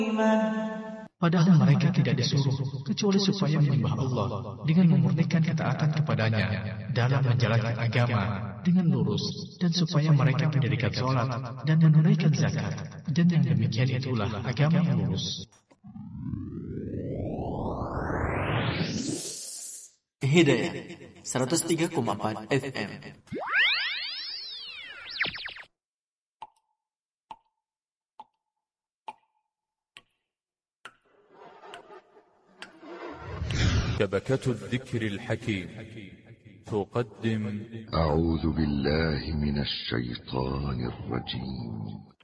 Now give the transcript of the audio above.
Padahal mereka tidak disuruh kecuali supaya menyembah Allah dengan memurnikan ketaatan kepadanya dalam menjalankan agama dengan lurus, dan supaya mereka mendirikan sholat dan menunaikan zakat, dan yang demikian itulah agama yang lurus. Hidayah 103,4 FM. شبكة الذكر الحكيم تقدم أعوذ بالله من الشيطان الرجيم